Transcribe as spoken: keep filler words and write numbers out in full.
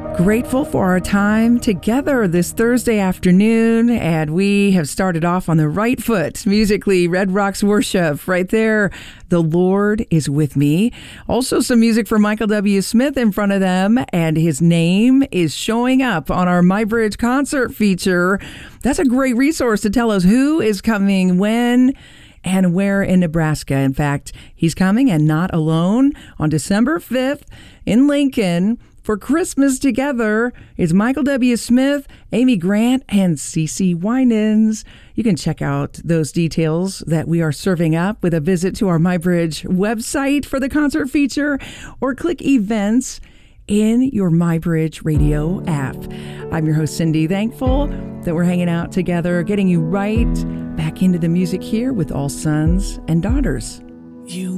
Grateful for our time together this Thursday afternoon, and we have started off on the right foot musically. Red Rocks Worship right there. The Lord is with me. Also some music for Michael W. Smith in front of them, and his name is showing up on our MyBridge concert feature. That's a great resource to tell us who is coming, when, and where in Nebraska. In fact, he's coming and not alone on December fifth in Lincoln. For Christmas Together is Michael W. Smith, Amy Grant, and CeCe Winans. You can check out those details that we are serving up with a visit to our MyBridge website for the concert feature, or click events in your MyBridge radio app. I'm your host, Cindy. Thankful that we're hanging out together, getting you right back into the music here with All Sons and Daughters. You